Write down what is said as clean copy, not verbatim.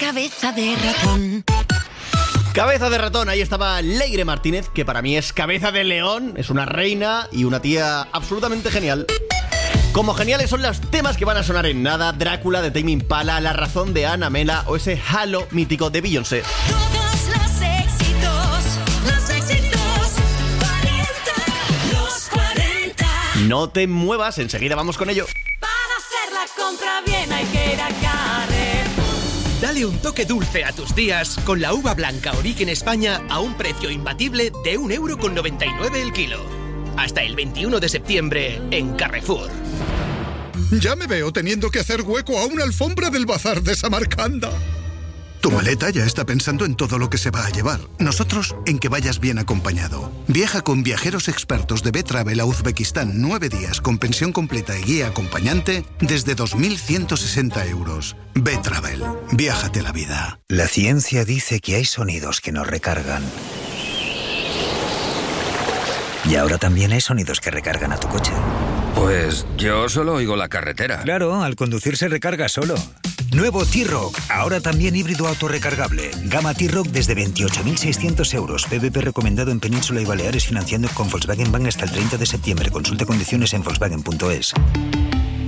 Cabeza de ratón. Cabeza de ratón, ahí estaba Leire Martínez, que para mí es cabeza de león, es una reina y una tía absolutamente genial. Como geniales son los temas que van a sonar en nada: Drácula de Tame Impala, La razón de Ana Mela o ese Halo mítico de Beyoncé. Todos los éxitos, 40, los 40. No te muevas, enseguida vamos con ello. Para hacer la compra bien hay que ir a Carrefour. Dale un toque dulce a tus días con la uva blanca Origen España a un precio imbatible de 1,99 € el kilo. Hasta el 21 de septiembre en Carrefour. Ya me veo teniendo que hacer hueco a una alfombra del bazar de Samarcanda. Tu maleta ya está pensando en todo lo que se va a llevar. Nosotros en que vayas bien acompañado. Viaja con viajeros expertos de B-Travel a Uzbekistán 9 días con pensión completa y guía acompañante desde 2.160 €. B-Travel. Viájate la vida. La ciencia dice que hay sonidos que nos recargan. Y ahora también hay sonidos que recargan a tu coche. Pues yo solo oigo la carretera. Claro, al conducir se recarga solo. Nuevo T-Roc, ahora también híbrido autorrecargable. Gama T-Roc desde 28.600 €. PVP recomendado en Península y Baleares, financiando con Volkswagen Bank hasta el 30 de septiembre. Consulta condiciones en Volkswagen.es.